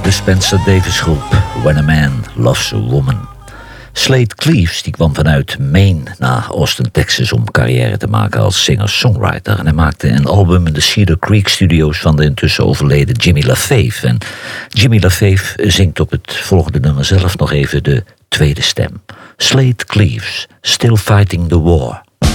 de Spencer Davis Groep, When a Man Loves a Woman. Slade Cleaves die kwam vanuit Maine naar Austin, Texas om carrière te maken als singer-songwriter. En hij maakte een album in de Cedar Creek Studios van de intussen overleden Jimmy LaFave. En Jimmy LaFave zingt op het volgende nummer zelf nog even de tweede stem. Slade Cleaves, Still Fighting the War.